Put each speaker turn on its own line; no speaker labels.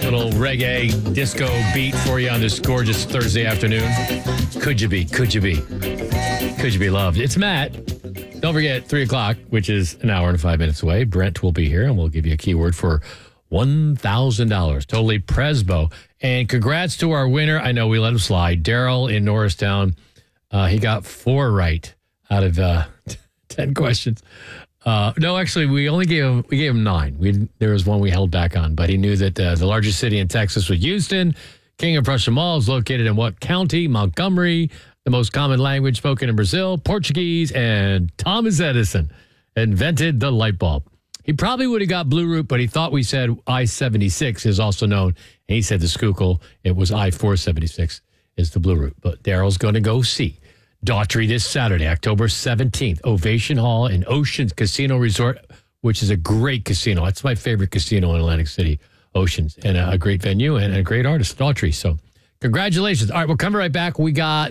Little reggae disco beat for you on this gorgeous Thursday afternoon. Could you be? Could you be? Could you be loved? It's Matt. Don't forget, 3 o'clock, which is an hour and 5 minutes away. Brent will be here, and we'll give you a keyword for $1,000. Totally Presbo. And congrats to our winner. I know we let him slide. Daryl in Norristown. He got 4 right out of 10 questions. No, actually, we gave him 9. There was one we held back on, but he knew that the largest city in Texas was Houston. King of Prussia Mall is located in what county? Montgomery. The most common language spoken in Brazil, Portuguese, and Thomas Edison invented the light bulb. He probably would have got Blue Route, but he thought we said I-76 is also known. And he said the Schuylkill, it was I-476 is the Blue Route. But Daryl's going to go see Daughtry this Saturday, October 17th, Ovation Hall in Oceans Casino Resort, which is a great casino. That's my favorite casino in Atlantic City, Oceans, and a great venue and a great artist, Daughtry. So congratulations. All right, we'll come right back. We got